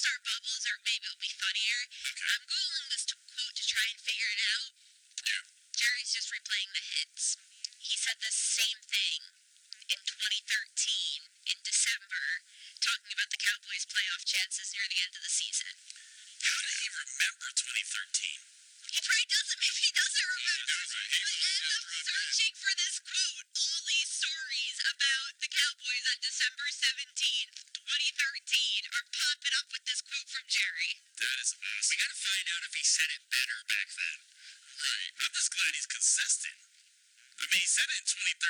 our bubbles, or maybe it'll be funnier. Okay. I'm Googling this quote to try and figure it out. Yeah. Jerry's just replaying the hits. He said the same thing in 2013 in December, talking about the Cowboys' playoff chances near the end of the season. How did he remember 2013? He probably doesn't. Maybe he doesn't remember. I'm searching for this quote. All these stories about the Cowboys on December 17th, 2013 are popping up with this quote from Jerry. That is awesome. We gotta find out if he said it better back then. Right. I'm just glad he's consistent. I mean, he said it in 2013.